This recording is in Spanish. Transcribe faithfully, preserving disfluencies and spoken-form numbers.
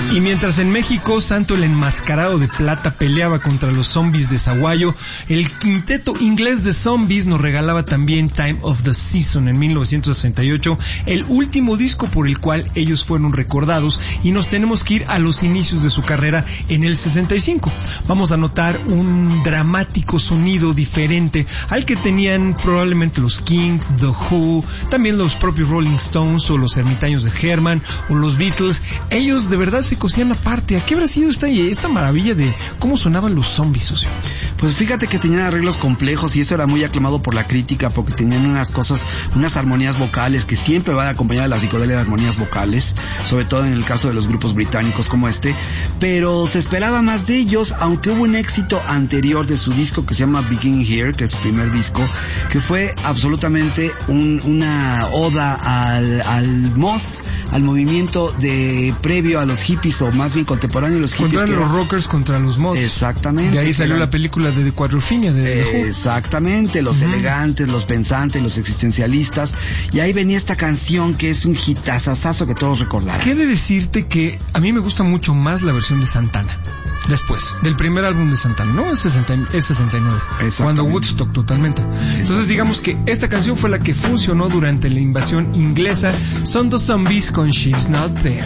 Y mientras en México Santo el Enmascarado de Plata peleaba contra los zombies de Zaguayo, el quinteto inglés de Zombies nos regalaba también Time of the Season en mil novecientos sesenta y ocho, el último disco por el cual ellos fueron recordados, y nos tenemos que ir a los inicios de su carrera en el sesenta y cinco. Vamos a notar un dramático sonido diferente al que tenían probablemente los Kings, The Who, también los propios Rolling Stones o los Ermitaños de Herman o los Beatles. Ellos de verdad se cosían aparte. ¿A qué habrá sido esta, esta maravilla de cómo sonaban los zombies, socio? Pues fíjate que tenían arreglos complejos y eso era muy aclamado por la crítica porque tenían unas cosas, unas armonías vocales que siempre van acompañadas de la psicodelia de armonías vocales, sobre todo en el caso de los grupos británicos como este, pero se esperaba más de ellos, aunque hubo un éxito anterior de su disco que se llama Begin Here, que es su primer disco, que fue absolutamente un, una oda al, al moth, al movimiento de previo a los hippies, o más bien contemporáneo a los hippies. Contra los rockers contra los moths. Exactamente. Y ahí salió era... la película de The Quadrophenia de eh, Exactamente, los uh-huh. elegantes, los pensantes, los existencialistas. Y ahí venía esta canción que es un hitazazazo que todos recordarán. ¿Qué de decirte que a mí me gusta mucho más la versión de Santana? Después, del primer álbum de Santana, ¿no? Es, sesenta, es sesenta y nueve. Cuando Woodstock totalmente. Entonces digamos que esta canción fue la que funcionó durante la invasión inglesa. Son The Zombies con She's Not There.